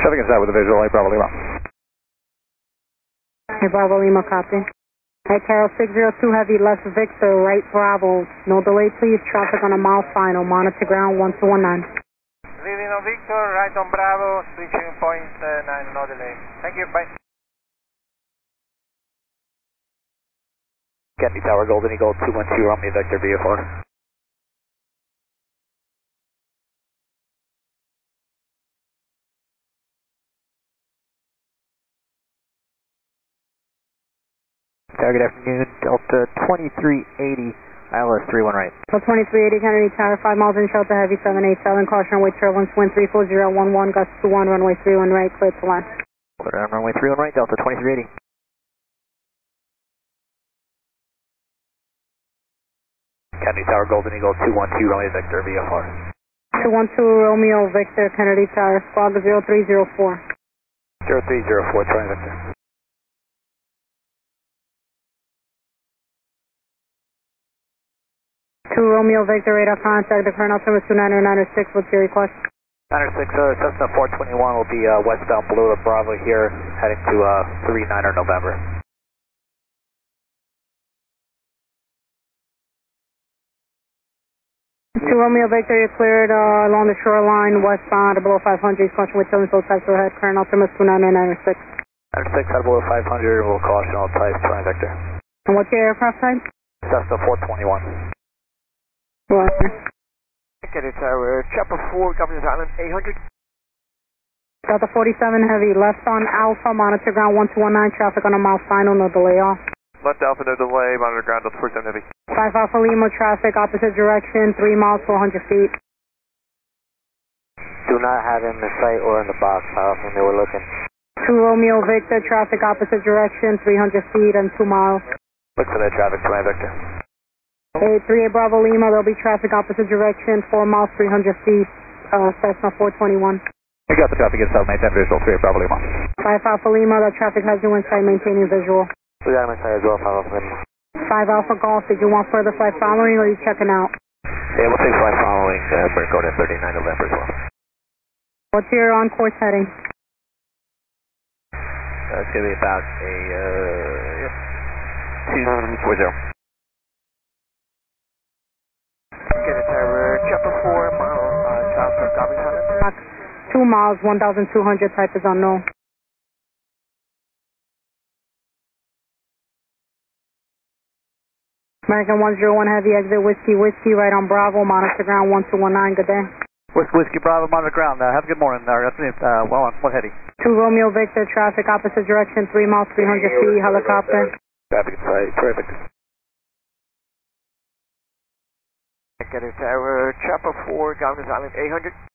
Traffic inside with a visual, hey Bravo Lima. Hey Bravo Lima, copy. Hey Carol 602 Heavy, left Victor, right Bravo. No delay please, traffic on a mile final, monitor ground 1219. Leading on Victor, right on Bravo, switching point 9, no delay. Thank you, bye. Kennedy Tower, Golden Eagle 212, Romeo Victor, VF4. Good afternoon, Delta 2380, ILS 31 right. So 2380 Kennedy Tower, 5 miles in shelter, heavy 787, caution, wait turbulence, wind 34011, gust 21, runway 31 right, clear to land. Clear on runway 31 right, Delta 2380. Kennedy Tower, Golden Eagle 212, Romeo Victor, VFR. 212 Romeo Victor, Kennedy Tower, squawk 0304. 0304, Troy Victor. 2 Romeo Victor, radar contact, the current altimeter is 2996, what's your request? 96, Cessna 421 will be westbound below the Bravo here, heading to 39er November. Two Romeo Victor, you're cleared along the shoreline, westbound, below 500, caution with turbulence, all types ahead, current altimeter is 2996. 96, head below 500, we'll caution all types, Troy Victor. And what's your aircraft type? Cessna 421. Roger. Kennedy Tower, Chopper 4, Governors Island 800. Delta 47 Heavy, left on Alpha, monitor ground 1219, traffic on a mile final, no delay off. Left Alpha, no delay, monitor ground, Delta 47 Heavy. 5 Alpha Lima, traffic opposite direction, 3 miles, 400 feet. Do not have him in sight or in the box, Alpha, they were looking. 2 Romeo Victor, traffic opposite direction, 300 feet and 2 miles. Look for that traffic, Troy Victor. 38 Bravo Lima, there'll be traffic opposite direction, 4 miles, 300 feet, Cessna 421. We got the traffic inside, maintain visual, 38 Bravo Lima. 5 Alpha Lima, the traffic has you inside, maintaining visual. We got him inside as well, 5 Alpha Lima. 5 Alpha Golf, did you want further flight following or are you checking out? Yeah, we'll take flight following, we're going to 39 November as well. What's your on-course heading? It's going to be about a 240. Kennedy Tower, Chopper 4, mile south of Governors Island. 2 miles, 1,200, type is unknown. American 101 Heavy, exit Whiskey, right on Bravo, monitor ground 1219, good day. Whiskey Bravo, monitor ground, have a good morning, afternoon, well on, what heading? 2 Romeo Victor, traffic opposite direction, 3 miles, 300 feet, helicopter. Traffic inside, terrific. Kennedy Tower, Chopper 4, Governors Island 800.